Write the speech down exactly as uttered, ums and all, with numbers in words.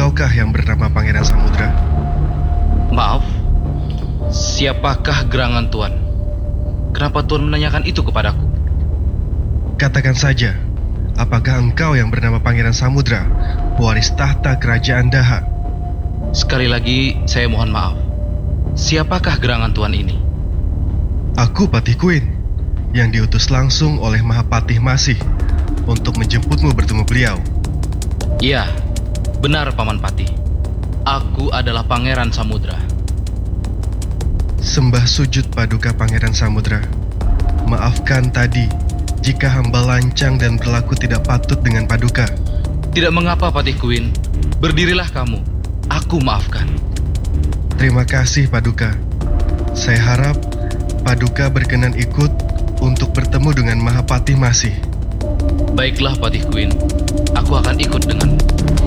Engkaukah yang bernama Pangeran Samudra? Maaf, siapakah gerangan Tuan? Kenapa Tuan menanyakan itu kepadaku? Katakan saja, apakah engkau yang bernama Pangeran Samudra, pewaris tahta kerajaan Daha? Sekali lagi, saya mohon maaf. Siapakah gerangan Tuan ini? Aku Patih Kuin, yang diutus langsung oleh Mahapatih Masih untuk menjemputmu bertemu beliau. Iya, benar Paman Patih. Aku adalah Pangeran Samudra. Sembah sujud paduka Pangeran Samudra. Maafkan tadi jika hamba lancang dan berlaku tidak patut dengan paduka. Tidak mengapa Patih Kuin. Berdirilah kamu. Aku maafkan. Terima kasih paduka. Saya harap paduka berkenan ikut untuk bertemu dengan Mahapatih Masih. Baiklah Patih Kuin. Aku akan ikut denganmu.